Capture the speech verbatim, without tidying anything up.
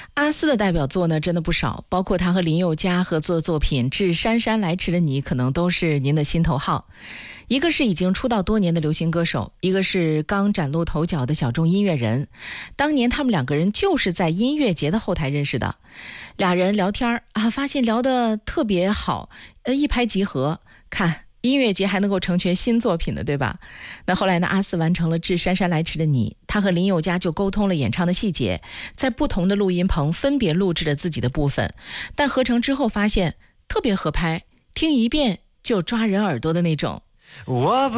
阿斯的代表作呢真的不少，包括他和林宥嘉合作的作品《致姗姗来迟的你》可能都是您的心头好。一个是已经出道多年的流行歌手，一个是刚崭露头角的小众音乐人。当年他们两个人就是在音乐节的后台认识的，俩人聊天啊，发现聊得特别好，呃，一拍即合。看音乐节还能够成全新作品的，对吧？那后来呢，阿斯完成了《致姗姗来迟的你》，他和林宥嘉就沟通了演唱的细节，在不同的录音棚分别录制了自己的部分，但合成之后发现特别合拍，听一遍就抓人耳朵的那种。 我不